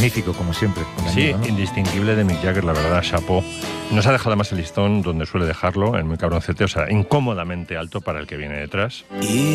magnífico, como siempre. Sí, amigo, ¿no? indistinguible de Mick Jagger, la verdad, chapó. Nos ha dejado además el listón donde suele dejarlo, en Muy cabroncete, o sea, incómodamente alto para el que viene detrás.